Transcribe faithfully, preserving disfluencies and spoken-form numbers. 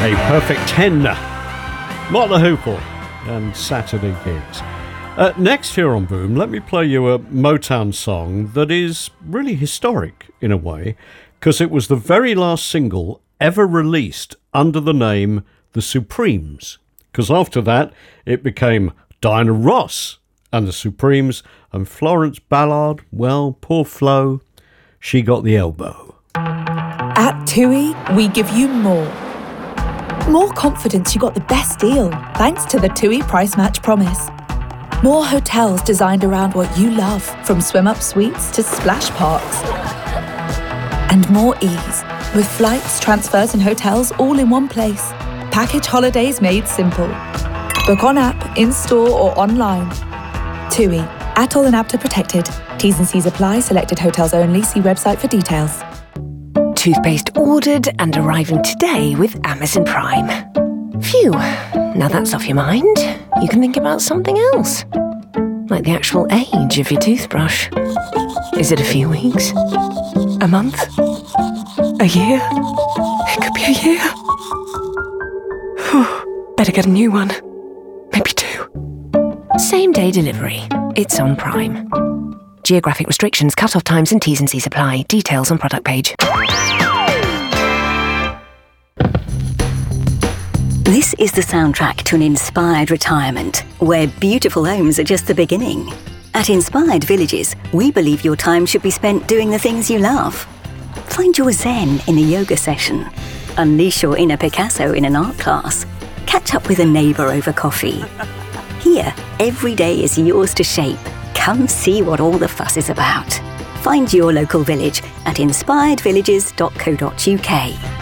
A perfect ten. Mott the Hoople and Saturday Gigs. Uh, next here on Boom, let me play you a Motown song that is really historic in a way, because it was the very last single ever released under the name The Supremes. Because after that, it became Diana Ross and The Supremes, and Florence Ballard, well, poor Flo, she got the elbow. At TUI, we give you more. More confidence you got the best deal, thanks to the TUI Price Match Promise. More hotels designed around what you love, from swim-up suites to splash parks. And more ease, with flights, transfers and hotels all in one place. Package holidays made simple. Book on app, in-store or online. TUI. Atoll and A B T A protected. T's and C's apply. Selected hotels only. See website for details. Toothpaste ordered and arriving today with Amazon Prime. Phew, now that's off your mind. You can think about something else. Like the actual age of your toothbrush. Is it a few weeks? A month? A year? It could be a year. Whew, better get a new one. Maybe two. Same day delivery. It's on Prime. Geographic restrictions, cut-off times and T's and C's apply. Details on product page. This is the soundtrack to an inspired retirement, where beautiful homes are just the beginning. At Inspired Villages, we believe your time should be spent doing the things you love. Find your zen in a yoga session. Unleash your inner Picasso in an art class. Catch up with a neighbour over coffee. Here, every day is yours to shape. Come see what all the fuss is about. Find your local village at inspired villages dot co dot uk.